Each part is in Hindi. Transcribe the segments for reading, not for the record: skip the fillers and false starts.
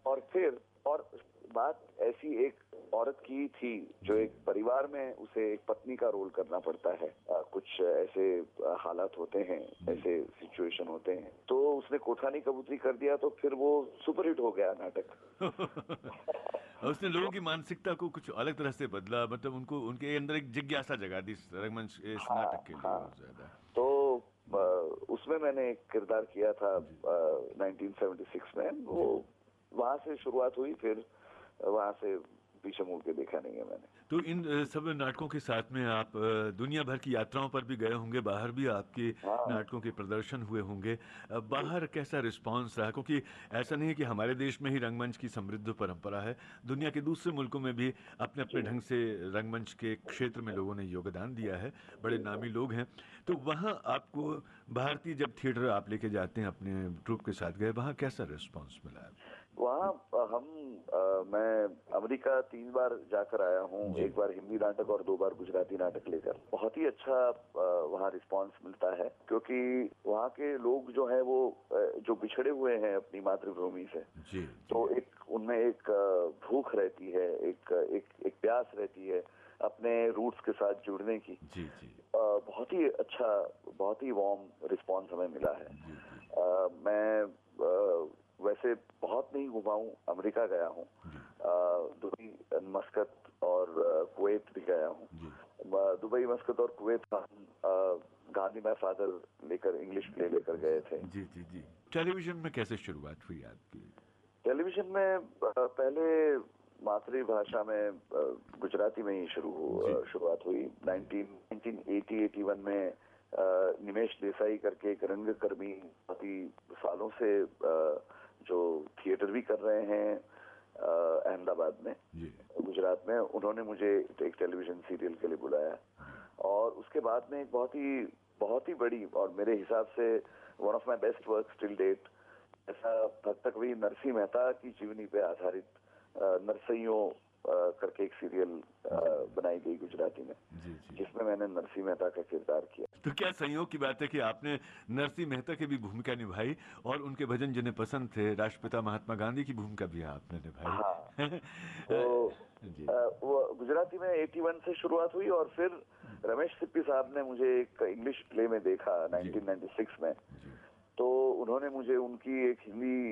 और फिर और बात ऐसी एक औरत की थी जो एक परिवार में उसे एक पत्नी का रोल करना पड़ता है। कुछ ऐसे हालात होते हैं, ऐसे सिचुएशन होते हैं, तो उसने कोठानी कबूतरी कर दिया, तो फिर वो सुपरहिट हो गया नाटक। उसने लोगों की मानसिकता को कुछ अलग तरह से बदला, मतलब उनको उनके अंदर एक जिज्ञासा जगा दी इस रंगमंच इस हाँ नाटक के लिए हाँ। बहुत ज्यादा। तो उसमें मैंने एक किरदार किया था जी 1976 में। वो जी। वहां से शुरुआत हुई, फिर वहां से पीछे मुड़ के देखा नहीं है मैंने। तो इन सब नाटकों के साथ में आप दुनिया भर की यात्राओं पर भी गए होंगे, बाहर भी आपके हाँ नाटकों के प्रदर्शन हुए होंगे। जी। बाहर कैसा रिस्पांस रहा? क्योंकि ऐसा नहीं है कि हमारे देश में ही रंगमंच की समृद्ध परंपरा है, दुनिया के दूसरे मुल्कों में भी अपने अपने जी ढंग से रंगमंच के क्षेत्र में लोगों ने योगदान दिया है, बड़े जी। नामी लोग हैं। तो वहाँ आपको भारतीय जब थिएटर आप लेके जाते हैं अपने ट्रूप के साथ गए, वहाँ कैसा रिस्पॉन्स मिला? वहाँ हम मैं अमेरिका 3 बार जाकर आया हूँ, जी एक बार हिंदी नाटक और 2 बार गुजराती नाटक लेकर। बहुत ही अच्छा वहाँ रिस्पांस मिलता है, क्योंकि वहाँ के लोग जो हैं वो जो बिछड़े हुए हैं अपनी मातृभूमि से, जी जी तो एक उनमें एक भूख रहती है, एक एक एक प्यास रहती है अपने रूट्स के साथ जुड़ने की। जी जी बहुत ही अच्छा, बहुत ही वार्म रिस्पांस हमें मिला है। जी जी मैं वैसे बहुत नहीं घुमा हूँ, अमेरिका गया हूँ, जी दुबई, मस्कत और कुवैत भी गया हूँ। जी दुबई, मस्कत और कुवैत हम गांधी माय फादर लेकर, इंग्लिश प्ले लेकर गए थे। जी जी जी। टेलीविजन में कैसे शुरुआत हुई आपकी? टेलीविजन में पहले मातृभाषा में गुजराती में ही जी शुरुआत हुई। 1980-81 में निमेश देसाई करके एक रंगकर्मी बहुत ही सालों से जो थिएटर भी कर रहे हैं अहमदाबाद में, जी गुजरात में, उन्होंने मुझे एक टेलीविजन सीरियल के लिए बुलाया। जी और उसके बाद में एक बहुत ही बड़ी और मेरे हिसाब से one of my best work till date, ऐसा भक्त कवि नरसिंह मेहता की जीवनी पे आधारित नरसइयों करके एक सीरियल बनाई गई गुजराती में, जी जी। जिसमें मैंने नरसिंह मेहता का किरदार किया। तो क्या संयोग की बात है कि आपने नरसिंह मेहता की भी भूमिका निभाई और उनके भजन जिन्हें पसंद थे, राष्ट्रपिता महात्मा गांधी की भूमिका भी आपने निभाई। हाँ, तो जी वो गुजराती में 81 से शुरुआत हुई, और फिर रमेश सिप्पी साहब ने मुझे एक इंग्लिश प्ले में देखा जी 1996 में। जी तो उन्होंने मुझे उनकी एक हिंदी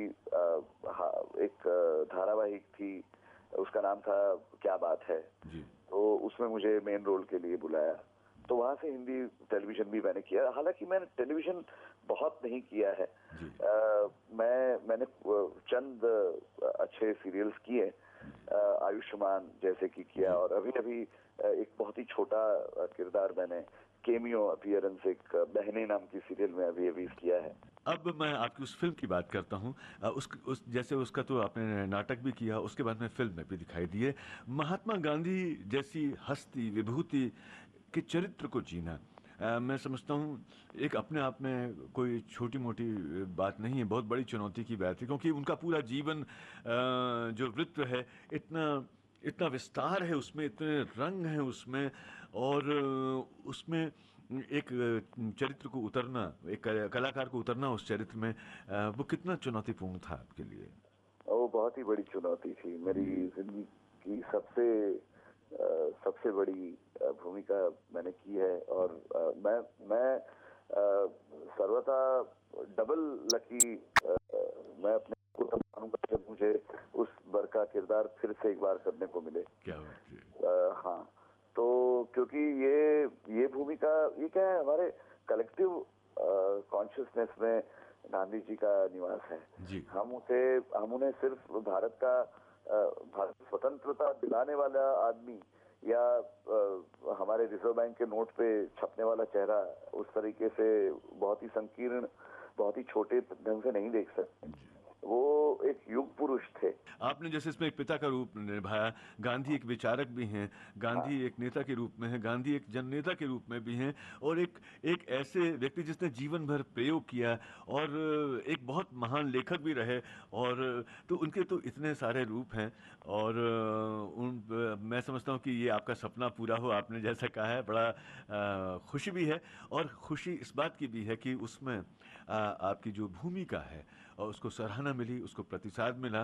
एक धारावाहिक थी, उसका नाम था क्या बात है, जी तो उसमें मुझे मेन रोल के लिए बुलाया। तो वहां से हिंदी टेलीविजन भी मैंने किया। हालांकि मैंने टेलीविजन बहुत नहीं किया है। जी मैंने चंद अच्छे सीरियल्स किए, आयुष्मान जैसे कि किया, जी। और अभी अभी एक बहुत ही छोटा किरदार मैंने केमियो अपीयरेंस एक बहने नाम की सीरियल में अभी अभी किया है। अब मैं आपकी उस फिल्म की बात करता हूँ। उस जैसे उसका तो आपने नाटक भी किया, उसके बाद में फिल्म में भी दिखाई दिए। महात्मा गांधी जैसी हस्ती विभूति के चरित्र को जीना, मैं समझता हूँ एक अपने आप में कोई छोटी मोटी बात नहीं है, बहुत बड़ी चुनौती की बात है, क्योंकि उनका पूरा जीवन जो वृत्त है, इतना इतना विस्तार है उसमें, इतने रंग हैं उसमें, और उसमें एक चरित्र को उतरना, एक कलाकार को उतरना उस चरित्र में, वो कितना चुनौतीपूर्ण था आपके लिए? वो बहुत ही बड़ी चुनौती थी। मेरी जिंदगी की सबसे बड़ी भूमिका मैंने की है, और मैं सर्वथा डबल लकी मैं अपने को तब मानूंगा जब मुझे उस बर का किरदार फिर से एक बार करने को मिले। क्या बात है। हाँ, तो क्योंकि ये भूमिका, ये क्या है, हमारे कलेक्टिव कॉन्शियसनेस में गांधी जी का निवास है। जी हम उन्हें सिर्फ भारत स्वतंत्रता दिलाने वाला आदमी, या हमारे रिजर्व बैंक के नोट पे छपने वाला चेहरा, उस तरीके से बहुत ही संकीर्ण, बहुत ही छोटे ढंग से नहीं देख सकते। जी। वो एक युग पुरुष थे। आपने जैसे इसमें एक पिता का रूप निभाया, गांधी एक विचारक भी हैं, गांधी हाँ एक नेता के रूप में है, गांधी एक जननेता के रूप में भी हैं, और एक एक ऐसे व्यक्ति जिसने जीवन भर प्रयोग किया, और एक बहुत महान लेखक भी रहे, और तो उनके तो इतने सारे रूप हैं। और मैं समझता हूँ कि ये आपका सपना पूरा हो, आपने जैसा कहा है, बड़ा खुशी भी है। और खुशी इस बात की भी है कि उसमें आपकी जो भूमिका है और उसको सराहना मिली, उसको प्रतिसाद मिला।